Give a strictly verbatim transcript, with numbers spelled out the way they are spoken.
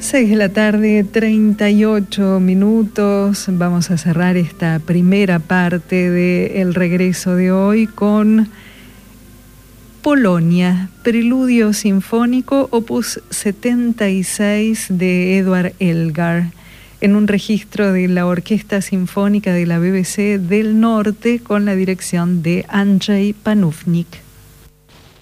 seis de la tarde, treinta y ocho minutos. Vamos a cerrar esta primera parte del regreso de hoy con Polonia, Preludio Sinfónico, opus setenta y seis de Edward Elgar, en un registro de la Orquesta Sinfónica de la B B C del Norte con la dirección de Andrzej Panównik.